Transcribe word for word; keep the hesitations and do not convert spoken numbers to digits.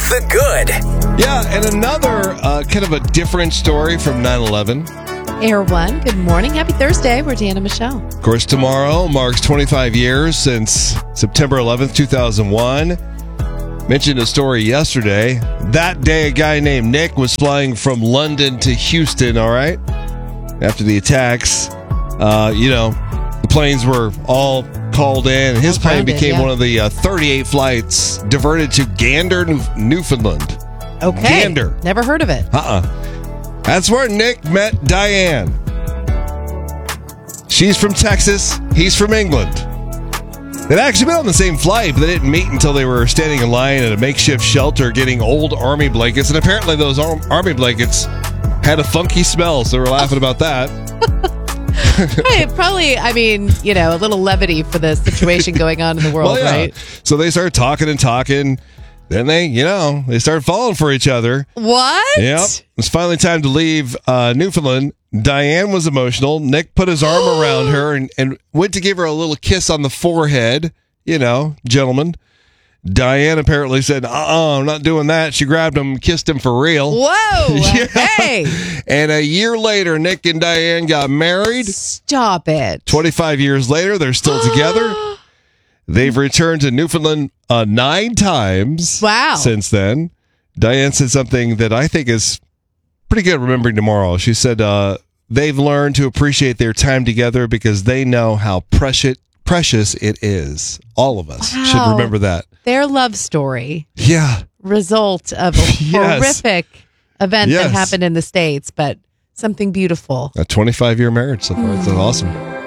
the good. Yeah, and another uh, kind of a different story from nine eleven. Air One, good morning. Happy Thursday. We're Dan and Michelle. Of course, tomorrow marks twenty-five years since September eleventh, two thousand one. Mentioned a story yesterday. That day, a guy named Nick was flying from London to Houston, all right? After the attacks, uh, you know, the planes were all called in. And his All plane grounded, became yeah. one of the uh, thirty-eight flights diverted to Gander, New- Newfoundland. Okay. Gander. Never heard of it. Uh-uh. That's where Nick met Diane. She's from Texas. He's from England. They'd actually been on the same flight, but they didn't meet until they were standing in line at a makeshift shelter getting old army blankets. And apparently those ar- army blankets had a funky smell, so they were laughing about that. Hey, probably, I mean, you know, a little levity for the situation going on in the world, Well, yeah. right? So they started talking and talking. Then they, you know, they started falling for each other. What? Yep. It's finally time to leave uh, Newfoundland. Diane was emotional. Nick put his arm around her and, and went to give her a little kiss on the forehead. You know, gentlemen. Diane apparently said, uh-uh, I'm not doing that. She grabbed him and kissed him for real. Whoa. Yeah. Hey. And a year later, Nick and Diane got married. Stop it. twenty-five years later, they're still together. They've returned to Newfoundland uh, nine times Wow. since then. Diane said something that I think is pretty good remembering tomorrow. She said uh, they've learned to appreciate their time together because they know how precious precious it is. All of us Wow. should remember that. Their love story, Yeah. result of a Yes. horrific event Yes. that happened in the States, but something beautiful. A twenty-five year marriage so far. It's awesome.